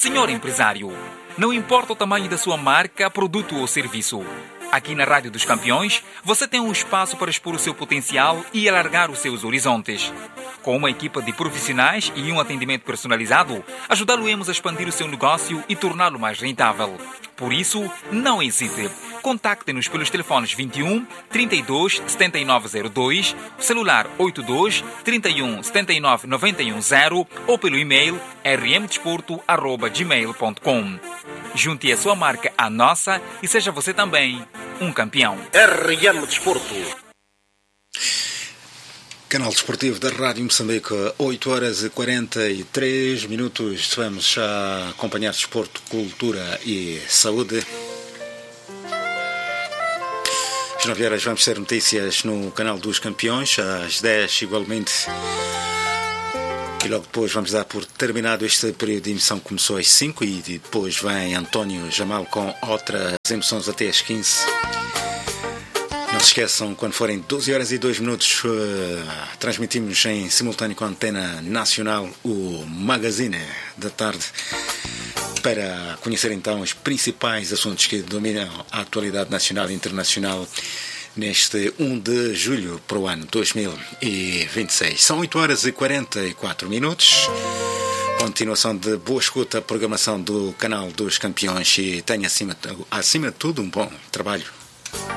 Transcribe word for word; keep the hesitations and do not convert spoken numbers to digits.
Senhor empresário, não importa o tamanho da sua marca, produto ou serviço. Aqui na Rádio dos Campeões, você tem um espaço para expor o seu potencial e alargar os seus horizontes. Com uma equipa de profissionais e um atendimento personalizado, ajudá-lo-emos a expandir o seu negócio e torná-lo mais rentável. Por isso, não hesite. Contacte-nos pelos telefones vinte e um, trinta e dois, setenta e nove zero dois, celular oitenta e dois, trinta e um, setenta e nove, noventa e um zero ou pelo e-mail r m desporto arroba gmail ponto com. Junte a sua marca à nossa e seja você também um campeão. R M Desporto. Canal Desportivo da Rádio Moçambique, oito horas e quarenta e três minutos. Vamos já acompanhar desporto, cultura e saúde. Às nove horas vamos ter notícias no Canal dos Campeões, às dez igualmente. E logo depois vamos dar por terminado este período de emissão que começou às cinco e depois vem António Jamal com outras emoções até às quinze. Não se esqueçam, quando forem doze horas e dois minutos, uh, transmitimos em simultâneo com a Antena Nacional o Magazine da Tarde para conhecer então os principais assuntos que dominam a atualidade nacional e internacional neste um de julho para o ano dois mil e vinte e seis. São oito horas e quarenta e quatro minutos. Continuação de boa escuta, programação do Canal dos Campeões e tenha acima, acima de tudo um bom trabalho.